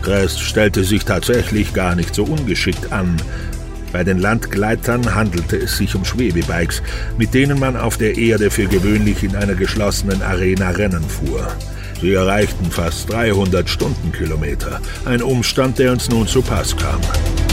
Crest stellte sich tatsächlich gar nicht so ungeschickt an. Bei den Landgleitern handelte es sich um Schwebebikes, mit denen man auf der Erde für gewöhnlich in einer geschlossenen Arena Rennen fuhr. Sie erreichten fast 300 Stundenkilometer, ein Umstand, der uns nun zu Pass kam.